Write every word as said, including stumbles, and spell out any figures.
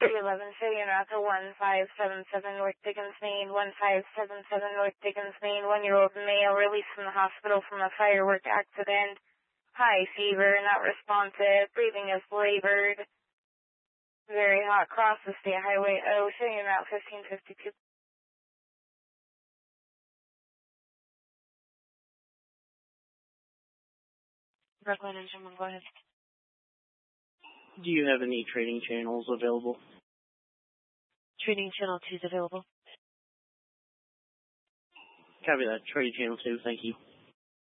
three eleven, show you route to one five seven seven North Dickens, Maine, one five seven seven North Dickens, Maine, one-year-old male released from the hospital from a firework accident. High fever, not responsive, breathing is labored. Very hot, cross the State Highway O, show you route fifteen fifty-two. Brooklyn Engine one, go ahead. Do you have any trading channels available? Trading channel two is available. Copy that. Trading channel two, thank you.